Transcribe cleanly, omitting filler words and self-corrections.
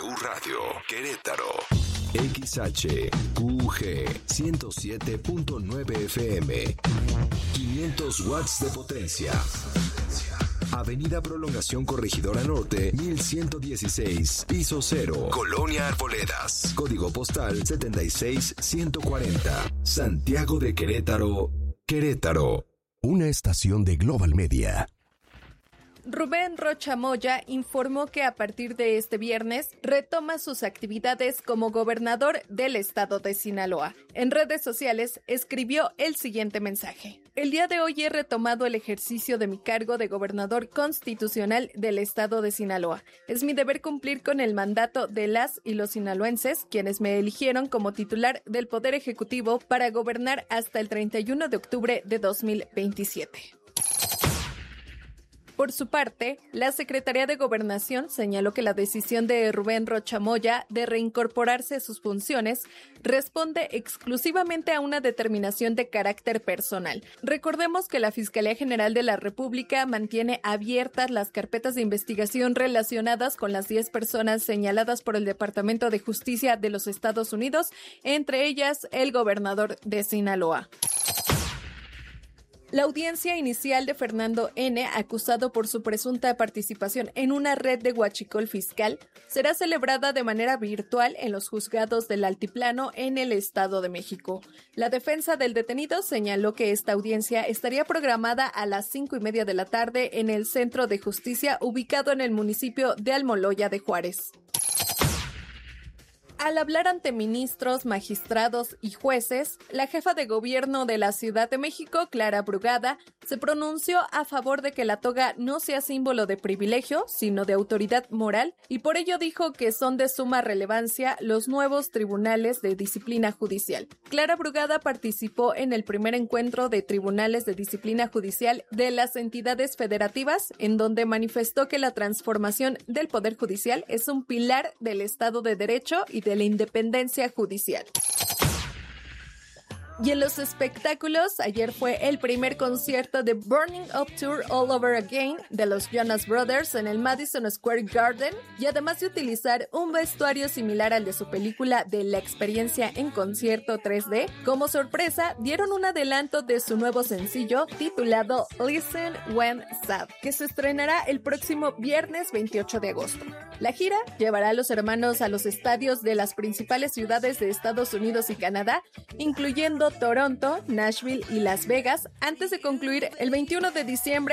Radio, Querétaro. XHQG 107.9 FM. 500 watts de potencia. Avenida Prolongación Corregidora Norte, 1116, piso 0, Colonia Arboledas. Código postal 76140. Santiago de Querétaro, Querétaro. Una estación de Global Media. Rubén Rocha Moya informó que a partir de este viernes retoma sus actividades como gobernador del estado de Sinaloa. En redes sociales escribió el siguiente mensaje: el día de hoy he retomado el ejercicio de mi cargo de gobernador constitucional del estado de Sinaloa. Es mi deber cumplir con el mandato de las y los sinaloenses, quienes me eligieron como titular del Poder Ejecutivo para gobernar hasta el 31 de octubre de 2027. Por su parte, la Secretaría de Gobernación señaló que la decisión de Rubén Rocha Moya de reincorporarse a sus funciones responde exclusivamente a una determinación de carácter personal. Recordemos que la Fiscalía General de la República mantiene abiertas las carpetas de investigación relacionadas con las 10 personas señaladas por el Departamento de Justicia de los Estados Unidos, entre ellas el gobernador de Sinaloa. La audiencia inicial de Fernando N., acusado por su presunta participación en una red de huachicol fiscal, será celebrada de manera virtual en los juzgados del Altiplano en el Estado de México. La defensa del detenido señaló que esta audiencia estaría programada a las 5:30 de la tarde en el Centro de Justicia ubicado en el municipio de Almoloya de Juárez. Al hablar ante ministros, magistrados y jueces, la jefa de gobierno de la Ciudad de México, Clara Brugada, se pronunció a favor de que la toga no sea símbolo de privilegio, sino de autoridad moral, y por ello dijo que son de suma relevancia los nuevos tribunales de disciplina judicial. Clara Brugada participó en el primer encuentro de tribunales de disciplina judicial de las entidades federativas, en donde manifestó que la transformación del Poder Judicial es un pilar del Estado de Derecho y de la independencia judicial. Y en los espectáculos, ayer fue el primer concierto de Burning Up Tour All Over Again de los Jonas Brothers en el Madison Square Garden, y además de utilizar un vestuario similar al de su película de la experiencia en concierto 3D, como sorpresa dieron un adelanto de su nuevo sencillo titulado Listen When Sad, que se estrenará el próximo viernes 28 de agosto. La gira llevará a los hermanos a los estadios de las principales ciudades de Estados Unidos y Canadá, incluyendo Toronto, Nashville y Las Vegas, antes de concluir el 21 de diciembre